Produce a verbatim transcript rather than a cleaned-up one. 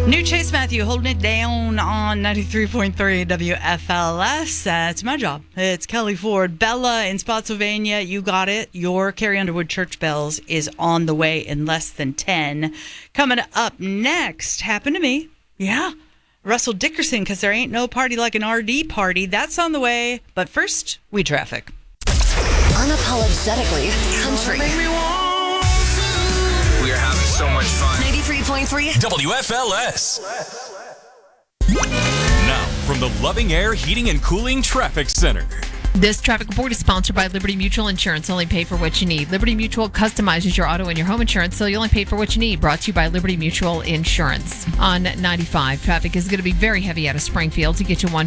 New Chase Matthew holding it down on ninety-three point three W F L S. Uh, it's my job. It's Kelly Ford. Bella in Spotsylvania, you got it. Your Carrie Underwood Church Bells is on the way in less than ten. Coming up next, happened to me. Yeah. Russell Dickerson, because there ain't no party like an R D party. That's on the way. But first, we traffic. Unapologetically country. We are having so much fun. ninety-three point three W F L S. Now, from the Loving Air Heating and Cooling Traffic Center. This traffic report is sponsored by Liberty Mutual Insurance. Only pay for what you need. Liberty Mutual customizes your auto and your home insurance, so you only pay for what you need. Brought to you by Liberty Mutual Insurance. On ninety-five, traffic is going to be very heavy out of Springfield to get you one